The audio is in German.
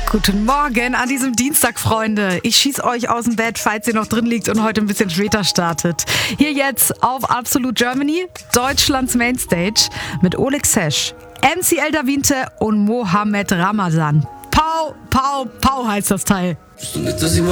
Guten Morgen an diesem Dienstag, Freunde. Ich schieß euch aus dem Bett, falls ihr noch drin liegt und heute ein bisschen später startet. Hier jetzt auf Absolut Germany, Deutschlands Mainstage mit Oleg Sesh, MC El Davinte und Mohammed Ramazan. Pau, Pau, Pau heißt das Teil.